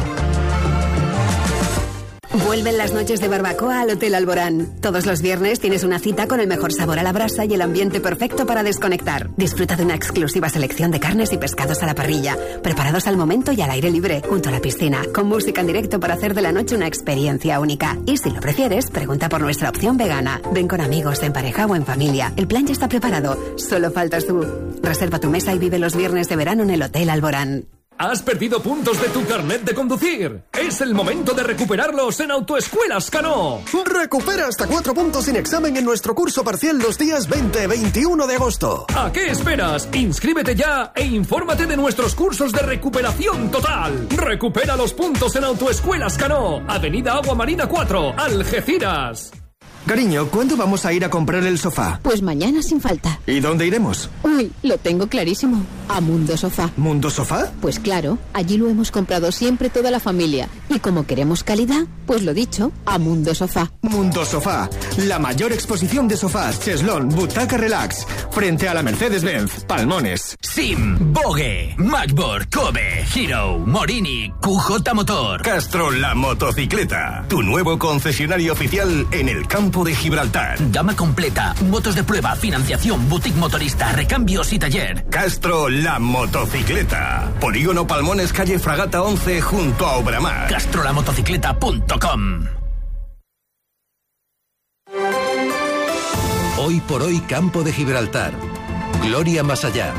Vuelven las noches de barbacoa al Hotel Alborán. Todos los viernes tienes una cita con el mejor sabor a la brasa y el ambiente perfecto para desconectar. Disfruta de una exclusiva selección de carnes y pescados a la parrilla, preparados al momento y al aire libre, junto a la piscina, con música en directo para hacer de la noche una experiencia única. Y si lo prefieres, pregunta por nuestra opción vegana. Ven con amigos, en pareja o en familia. El plan ya está preparado, solo faltas tú. Reserva tu mesa y vive los viernes de verano en el Hotel Alborán. ¿Has perdido puntos de tu carnet de conducir? Es el momento de recuperarlos en Autoescuelas Cano. Recupera hasta cuatro puntos sin examen en nuestro curso parcial los días veinte y veintiuno de agosto. ¿A qué esperas? Inscríbete ya e infórmate de nuestros cursos de recuperación total. Recupera los puntos en Autoescuelas Cano, Avenida Agua Marina cuatro, Algeciras. Cariño, ¿cuándo vamos a ir a comprar el sofá? Pues mañana sin falta. ¿Y dónde iremos? Uy, lo tengo clarísimo. A Mundo Sofá. ¿Mundo Sofá? Pues claro, allí lo hemos comprado siempre toda la familia. Y como queremos calidad, pues lo dicho, a Mundo Sofá. Mundo Sofá, la mayor exposición de sofás, cheslón, butaca relax, frente a la Mercedes-Benz, Palmones. Sim, Vogue, Macboard, Kobe, Hero, Morini, Q J Motor. Castro la motocicleta, tu nuevo concesionario oficial en el campo de Gibraltar. Gama completa, motos de prueba, financiación, boutique motorista, recambios y taller. Castro la motocicleta. Polígono Palmones, calle Fragata once, junto a Obramar. castro la motocicleta punto com. Hoy por hoy, Campo de Gibraltar. Gloria más allá.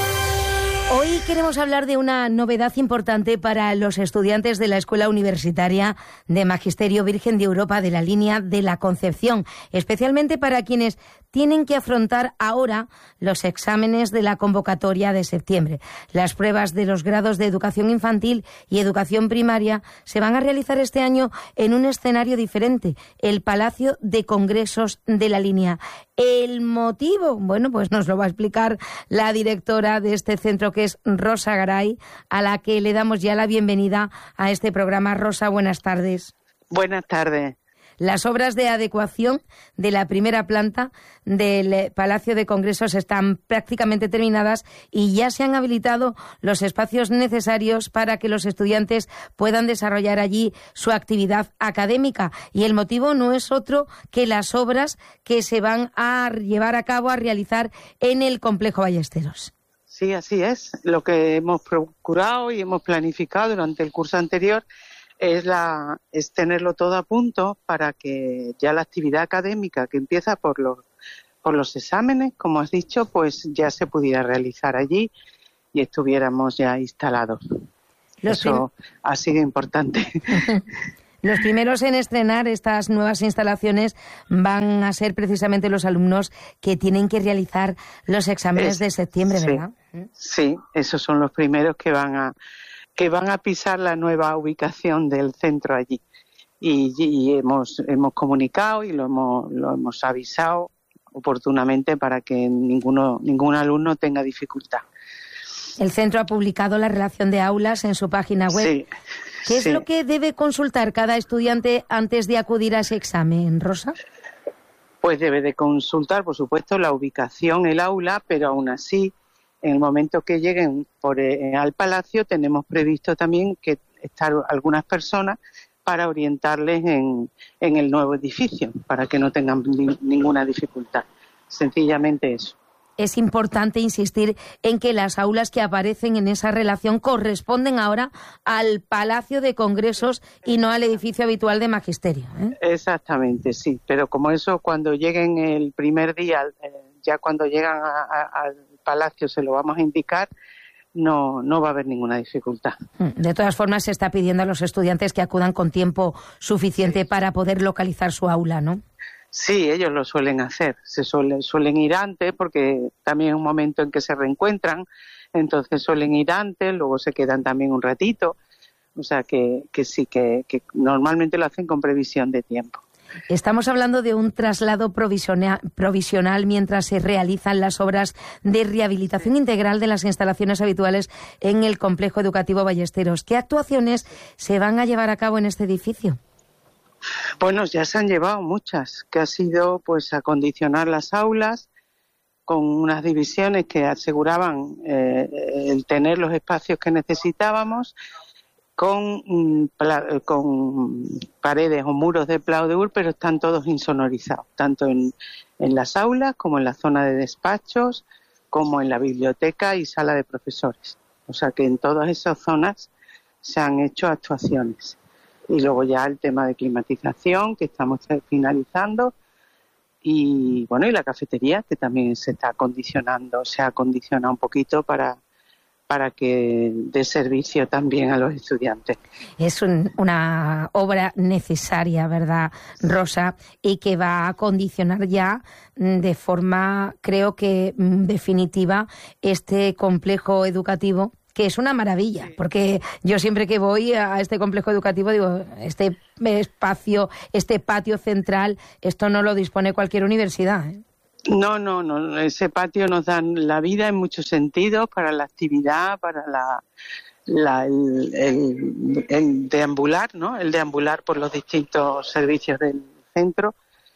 Hoy queremos hablar de una novedad importante para los estudiantes de la Escuela Universitaria de Magisterio Virgen de Europa de la línea de la Concepción, especialmente para quienes tienen que afrontar ahora los exámenes de la convocatoria de septiembre. Las pruebas de los grados de educación infantil y educación primaria se van a realizar este año en un escenario diferente, el Palacio de Congresos de la línea. ¿El motivo? Bueno, pues nos lo va a explicar la directora de este centro, que es Rosa Garay, a la que le damos ya la bienvenida a este programa. Rosa, buenas tardes. Buenas tardes. Las obras de adecuación de la primera planta del Palacio de Congresos están prácticamente terminadas y ya se han habilitado los espacios necesarios para que los estudiantes puedan desarrollar allí su actividad académica. Y el motivo no es otro que las obras que se van a llevar a cabo, a realizar en el Complejo Ballesteros. Sí, así es. Lo que hemos procurado y hemos planificado durante el curso anterior es, la, es tenerlo todo a punto para que ya la actividad académica que empieza por los, por los exámenes, como has dicho, pues ya se pudiera realizar allí y estuviéramos ya instalados. Los Eso prim- ha sido importante. Los primeros en estrenar estas nuevas instalaciones van a ser precisamente los alumnos que tienen que realizar los exámenes es, de septiembre, sí, ¿verdad? Sí, esos son los primeros que van a que van a pisar la nueva ubicación del centro allí. Y, y hemos hemos comunicado y lo hemos lo hemos avisado oportunamente para que ninguno ningún alumno tenga dificultad. El centro ha publicado la relación de aulas en su página web. Sí. ¿Qué es sí. lo que debe consultar cada estudiante antes de acudir a ese examen, Rosa? Pues debe de consultar, por supuesto, la ubicación, el aula, pero aún así, en el momento que lleguen por, eh, al Palacio, tenemos previsto también que estar algunas personas para orientarles en, en el nuevo edificio, para que no tengan ni, ninguna dificultad. Sencillamente eso. Es importante insistir en que las aulas que aparecen en esa relación corresponden ahora al Palacio de Congresos y no al edificio habitual de Magisterio, ¿eh? Exactamente, sí. Pero como eso, cuando lleguen el primer día, eh, ya cuando llegan a, a, al Palacio se lo vamos a indicar, no, no va a haber ninguna dificultad. De todas formas, se está pidiendo a los estudiantes que acudan con tiempo suficiente para poder localizar su aula, ¿no? Sí, ellos lo suelen hacer, se suelen, suelen ir antes porque también es un momento en que se reencuentran, entonces suelen ir antes, luego se quedan también un ratito, o sea que, que sí, que, que normalmente lo hacen con previsión de tiempo. Estamos hablando de un traslado provisional, provisional mientras se realizan las obras de rehabilitación integral de las instalaciones habituales en el Complejo Educativo Ballesteros. ¿Qué actuaciones se van a llevar a cabo en este edificio? Bueno, ya se han llevado muchas, que ha sido pues acondicionar las aulas con unas divisiones que aseguraban eh, el tener los espacios que necesitábamos, con, con paredes o muros de pladur, pero están todos insonorizados, tanto en, en las aulas como en la zona de despachos, como en la biblioteca y sala de profesores. O sea que en todas esas zonas se han hecho actuaciones. Y luego ya el tema de climatización, que estamos finalizando, y bueno, y la cafetería, que también se está acondicionando, se acondiciona un poquito para, para que dé servicio también a los estudiantes. Es un, una obra necesaria, ¿verdad, Rosa? Y que va a condicionar ya de forma, creo que definitiva, este complejo educativo que es una maravilla, porque yo siempre que voy a este complejo educativo digo, este espacio, este patio central, esto no lo dispone cualquier universidad, ¿eh? No, no, no. Ese patio nos da la vida en muchos sentidos, para la actividad, para la, la el, el, el deambular, ¿no? El deambular por los distintos servicios del centro.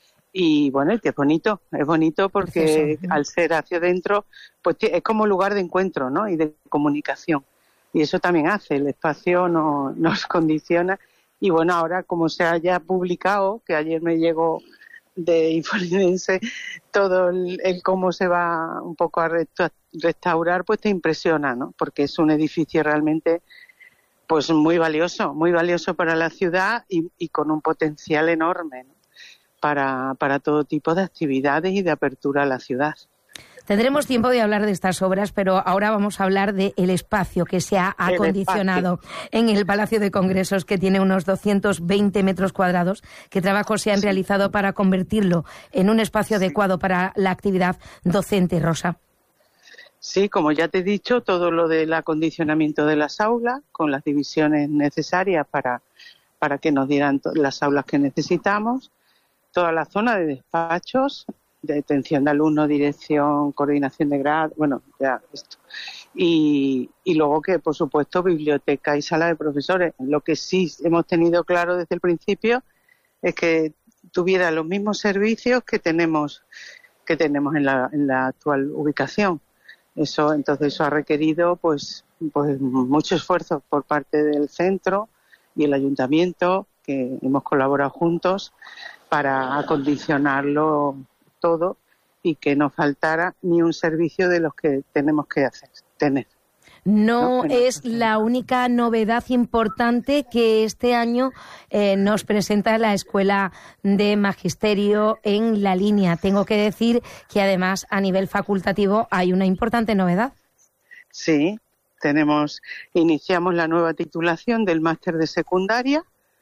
Y bueno, es que es bonito, es bonito porque Precioso. Al ser hacia adentro, pues es como lugar de encuentro, ¿no? Y de comunicación. Y eso también hace, el espacio no, nos condiciona. Y bueno, ahora como se haya publicado, que ayer me llegó de Infolidense, todo el, el cómo se va un poco a restaurar, pues te impresiona, ¿no? Porque es un edificio realmente pues muy valioso, muy valioso para la ciudad y, y con un potencial enorme, ¿no? para, para todo tipo de actividades y de apertura a la ciudad. Tendremos tiempo de hablar de estas obras, pero ahora vamos a hablar del espacio que se ha acondicionado en el Palacio de Congresos, que tiene unos doscientos veinte metros cuadrados. ¿Qué trabajos se han sí. realizado para convertirlo en un espacio sí. adecuado para la actividad docente, Rosa? Sí, como ya te he dicho, todo lo del acondicionamiento de las aulas, con las divisiones necesarias para, para que nos dieran las aulas que necesitamos, toda la zona de despachos, de detención de alumnos, dirección, coordinación de grado, bueno, ya esto. Y, y luego que, por supuesto, biblioteca y sala de profesores. Lo que sí hemos tenido claro desde el principio es que tuviera los mismos servicios que tenemos que tenemos en la, en la actual ubicación. Eso, entonces, eso ha requerido, pues, pues mucho esfuerzo por parte del centro y el ayuntamiento, que hemos colaborado juntos para acondicionarlo todo y que no faltara ni un servicio de los que tenemos que hacer, tener. No, no es la única novedad importante que este año eh, nos presenta la Escuela de Magisterio en la línea. Tengo que decir que además a nivel facultativo hay una importante novedad. Sí, tenemos, iniciamos la nueva titulación del máster de secundaria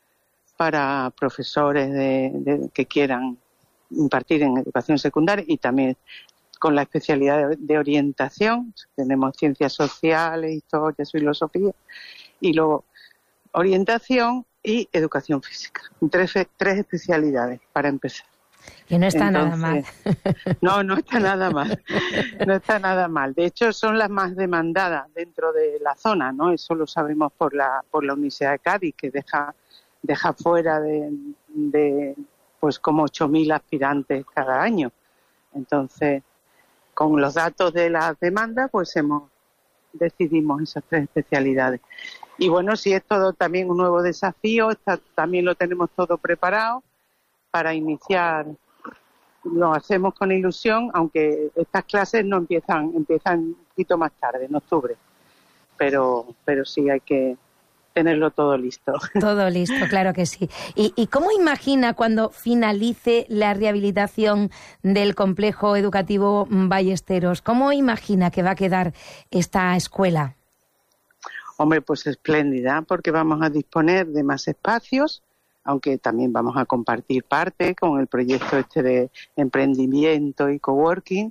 para profesores de, de, que quieran impartir en educación secundaria y también con la especialidad de, de orientación. Tenemos ciencias sociales, historia, filosofía y luego orientación y educación física. Tres, tres especialidades para empezar. Que no está Entonces, nada mal. No, no está nada mal. No está nada mal. De hecho, son las más demandadas dentro de la zona, ¿no? Eso lo sabemos por la por la Universidad de Cádiz, que deja deja fuera de, de pues como ocho mil aspirantes cada año. Entonces, con los datos de las demandas, pues hemos decidimos esas tres especialidades. Y bueno, si es todo también un nuevo desafío, está, también lo tenemos todo preparado para iniciar. Lo hacemos con ilusión, aunque estas clases no empiezan, empiezan un poquito más tarde, en octubre. Pero, pero sí hay que tenerlo todo listo. Todo listo, claro que sí. ¿Y, y cómo imagina cuando finalice la rehabilitación del complejo educativo Ballesteros? ¿Cómo imagina que va a quedar esta escuela? Hombre, pues espléndida, porque vamos a disponer de más espacios, aunque también vamos a compartir parte con el proyecto este de emprendimiento y coworking,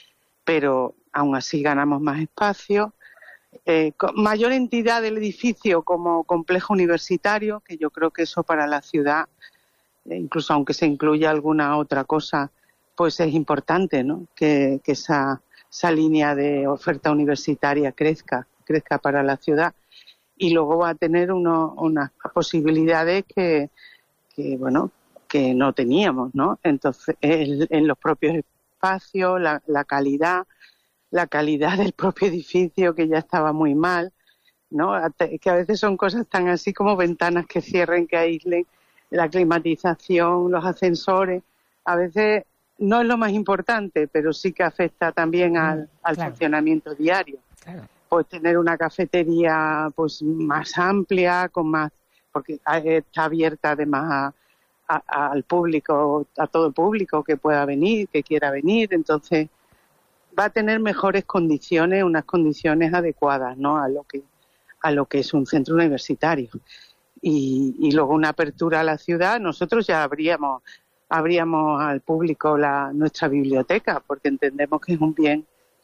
pero aún así ganamos más espacio. Eh, mayor entidad del edificio como complejo universitario, que yo creo que eso para la ciudad, eh, incluso aunque se incluya alguna otra cosa, pues es importante, ¿no? Que, que esa, esa línea de oferta universitaria crezca, crezca para la ciudad. Y luego va a tener uno, unas posibilidades que, que, bueno, que no teníamos, ¿no? Entonces, en, en los propios espacios, la, la calidad, la calidad del propio edificio, que ya estaba muy mal, ¿no? Que a veces son cosas tan así como ventanas que cierren, que aíslen, la climatización, los ascensores. A veces no es lo más importante, pero sí que afecta también al, al claro. funcionamiento diario. Claro. Pues tener una cafetería pues más amplia, con más, porque está abierta además a, a, al público, a todo el público que pueda venir, que quiera venir. Entonces va a tener mejores condiciones, unas condiciones adecuadas, ¿no? A lo que a lo que es un centro universitario. Y, y luego una apertura a la ciudad. Nosotros ya abríamos abríamos al público la nuestra biblioteca, porque entendemos que es un bien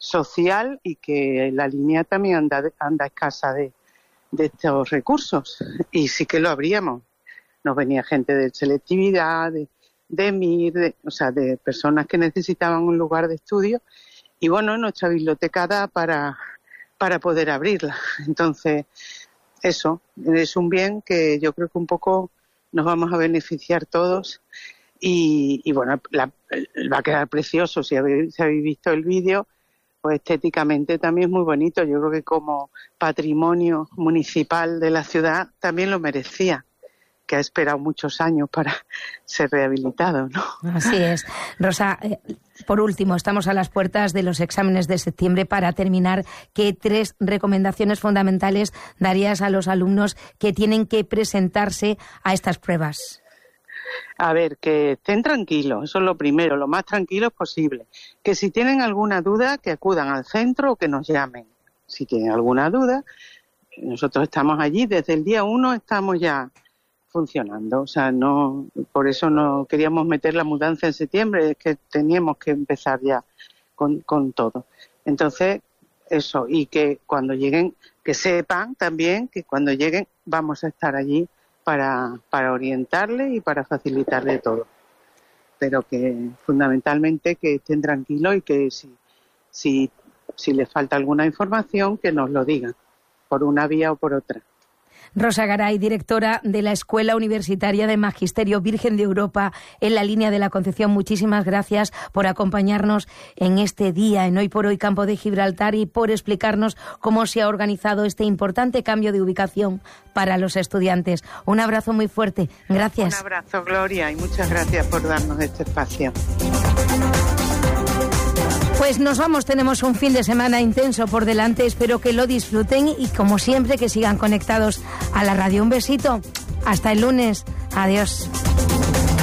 social y que la línea también anda, anda escasa de, de estos recursos. Y sí que lo abríamos. Nos venía gente de selectividad, de, de M I R, de, o sea, de personas que necesitaban un lugar de estudio. Y bueno, nuestra biblioteca da para, para poder abrirla. Entonces, eso, es un bien que yo creo que un poco nos vamos a beneficiar todos. Y, y bueno, la, va a quedar precioso. Si habéis, si habéis visto el vídeo, pues estéticamente también es muy bonito. Yo creo que como patrimonio municipal de la ciudad también lo merecía, que ha esperado muchos años para ser rehabilitado, ¿no? Así es. Rosa, eh, por último, estamos a las puertas de los exámenes de septiembre. Para terminar, ¿qué tres recomendaciones fundamentales darías a los alumnos que tienen que presentarse a estas pruebas? A ver, que estén tranquilos, eso es lo primero, lo más tranquilos posible. Que si tienen alguna duda, que acudan al centro o que nos llamen. Si tienen alguna duda, nosotros estamos allí, desde el día uno estamos ya funcionando. O sea, no, por eso no queríamos meter la mudanza en septiembre, es que teníamos que empezar ya con, con todo. Entonces, eso, y que cuando lleguen, que sepan también que cuando lleguen vamos a estar allí para, para orientarle y para facilitarle todo. Pero que fundamentalmente que estén tranquilos y que si, si, si les falta alguna información que nos lo digan, por una vía o por otra. Rosa Garay, directora de la Escuela Universitaria de Magisterio Virgen de Europa en la línea de la Concepción, muchísimas gracias por acompañarnos en este día, en Hoy por Hoy Campo de Gibraltar, y por explicarnos cómo se ha organizado este importante cambio de ubicación para los estudiantes. Un abrazo muy fuerte. Gracias. Un abrazo, Gloria, y muchas gracias por darnos este espacio. Pues nos vamos, tenemos un fin de semana intenso por delante, espero que lo disfruten y como siempre que sigan conectados a la radio. Un besito, hasta el lunes, adiós.